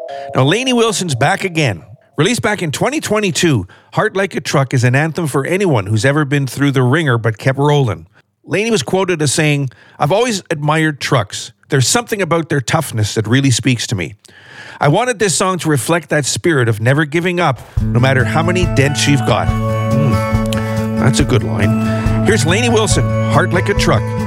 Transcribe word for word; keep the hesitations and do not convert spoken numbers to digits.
Now, Lainey Wilson's back again. Released back in twenty twenty-two, Heart Like a Truck is an anthem for anyone who's ever been through the ringer but kept rolling. Lainey was quoted as saying, "I've always admired trucks. There's something about their toughness that really speaks to me. I wanted this song to reflect that spirit of never giving up, no matter how many dents you've got." Mm, that's a good line. Here's Lainey Wilson, Heart Like a Truck.